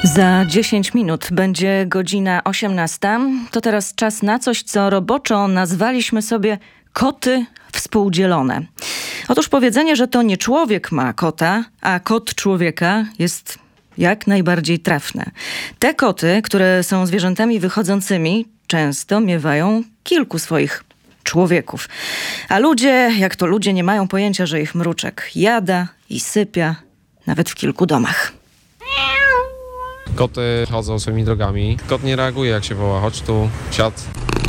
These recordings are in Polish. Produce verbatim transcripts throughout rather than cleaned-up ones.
Za dziesięć minut będzie godzina osiemnasta. To teraz czas na coś, co roboczo nazwaliśmy sobie koty współdzielone. Otóż powiedzenie, że to nie człowiek ma kota, a kot człowieka jest jak najbardziej trafne. Te koty, które są zwierzętami wychodzącymi, często miewają kilku swoich człowieków. A ludzie, jak to ludzie, nie mają pojęcia, że ich mruczek jada i sypia, nawet w kilku domach. Koty chodzą swoimi drogami. Kot nie reaguje, jak się woła: chodź tu, siad.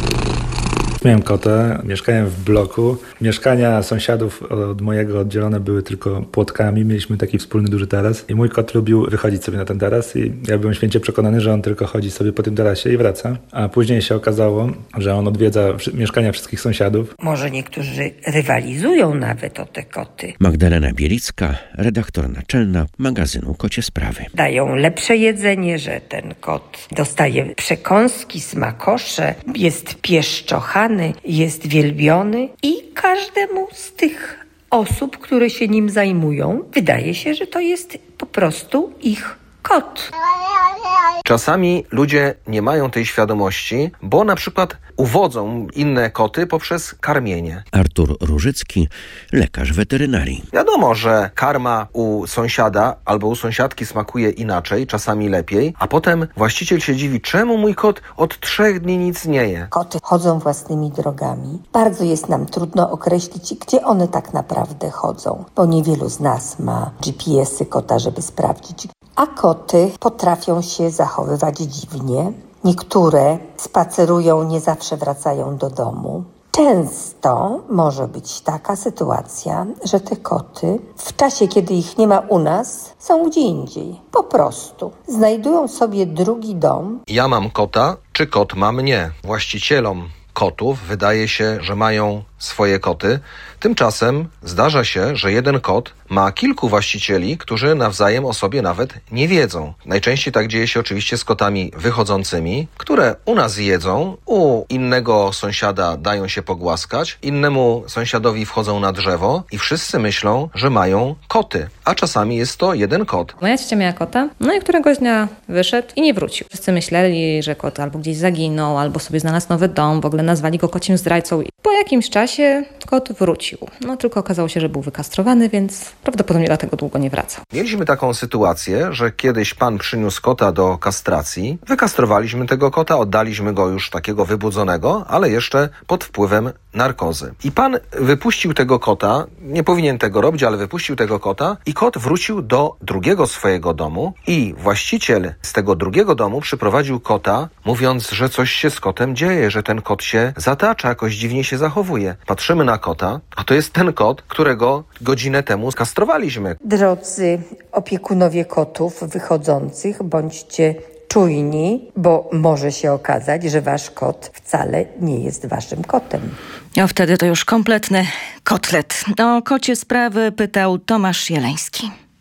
Miałem kota, mieszkałem w bloku. Mieszkania sąsiadów od mojego oddzielone były tylko płotkami. Mieliśmy taki wspólny duży taras i mój kot lubił wychodzić sobie na ten taras i ja byłem święcie przekonany, że on tylko chodzi sobie po tym tarasie i wraca. A później się okazało, że on odwiedza mieszkania wszystkich sąsiadów. Może niektórzy rywalizują nawet o te koty. Magdalena Bielicka, redaktor naczelna magazynu Kocie Sprawy. Dają lepsze jedzenie, że ten kot dostaje przekąski, smakosze, jest pieszczochany, jest wielbiony i każdemu z tych osób, które się nim zajmują, wydaje się, że to jest po prostu ich kot. Czasami ludzie nie mają tej świadomości, bo na przykład uwodzą inne koty poprzez karmienie. Artur Różycki, lekarz weterynarii. Wiadomo, że karma u sąsiada albo u sąsiadki smakuje inaczej, czasami lepiej, a potem właściciel się dziwi, czemu mój kot od trzech dni nic nie je. Koty chodzą własnymi drogami. Bardzo jest nam trudno określić, gdzie one tak naprawdę chodzą, bo niewielu z nas ma G P S-y kota, żeby sprawdzić. A koty potrafią się zachowywać dziwnie. Niektóre spacerują, nie zawsze wracają do domu. Często może być taka sytuacja, że te koty w czasie, kiedy ich nie ma u nas, są gdzie indziej. Po prostu znajdują sobie drugi dom. Ja mam kota, czy kot ma mnie? Właścicielom kotów wydaje się, że mają swoje koty. Tymczasem zdarza się, że jeden kot ma kilku właścicieli, którzy nawzajem o sobie nawet nie wiedzą. Najczęściej tak dzieje się oczywiście z kotami wychodzącymi, które u nas jedzą, u innego sąsiada dają się pogłaskać, innemu sąsiadowi wchodzą na drzewo i wszyscy myślą, że mają koty. A czasami jest to jeden kot. Moja ciocia miała kota, no i któregoś dnia wyszedł i nie wrócił. Wszyscy myśleli, że kot albo gdzieś zaginął, albo sobie znalazł nowy dom, w ogóle nazwali go kocim zdrajcą. I po jakimś czasie kot wrócił. No tylko okazało się, że był wykastrowany, więc prawdopodobnie dlatego długo nie wracał. Mieliśmy taką sytuację, że kiedyś pan przyniósł kota do kastracji. Wykastrowaliśmy tego kota, oddaliśmy go już takiego wybudzonego, ale jeszcze pod wpływem narkozy. I pan wypuścił tego kota, nie powinien tego robić, ale wypuścił tego kota i kot wrócił do drugiego swojego domu i właściciel z tego drugiego domu przyprowadził kota, mówiąc, że coś się z kotem dzieje, że ten kot się zatacza, jakoś dziwnie się zachowuje. Patrzymy na kota, a to jest ten kot, którego godzinę temu skastrowaliśmy. Drodzy opiekunowie kotów wychodzących, bądźcie czujni, bo może się okazać, że wasz kot wcale nie jest waszym kotem. No wtedy to już kompletny kotlet. O kocie sprawy pytał Tomasz Jeleński.